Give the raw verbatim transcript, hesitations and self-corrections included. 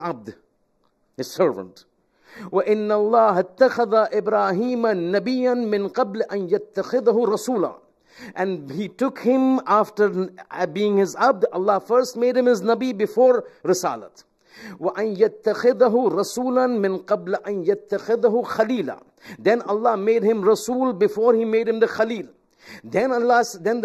abd, his servant. وَإِنَّ اللَّهَ اتَّخَذَ إِبْرَاهِيمَ نَبِيًّا مِّن قَبْلِ أَن يَتَّخِذَهُ رَسُولًا. And he took him after being his abd. Allah first made him his nabi before risalat. وَأَن يَتَّخِذَهُ رَسُولًا مِّن قَبْلِ أَن يَتَّخِذَهُ خَلِيلًا. Then Allah made him Rasul before he made him the Khalil. Then Allah, then